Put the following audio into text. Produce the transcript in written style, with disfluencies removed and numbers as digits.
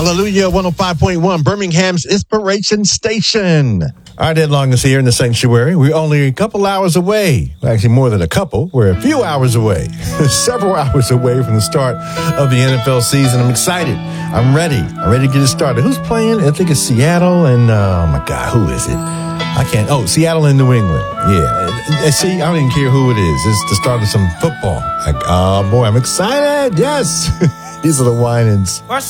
Hallelujah, 105.1, Birmingham's Inspiration Station. Our deadline is here in the sanctuary. We're only a couple hours away. Actually, more than a couple. We're a few hours away. Several hours away from the start of the NFL season. I'm excited. I'm ready. I'm ready to get it started. Who's playing? I think it's Seattle and, oh my God, who is it? I can't. Oh, Seattle and New England. Yeah. See, I don't even care who it is. It's the start of some football. Oh, boy, I'm excited. Yes. These are the Winans. For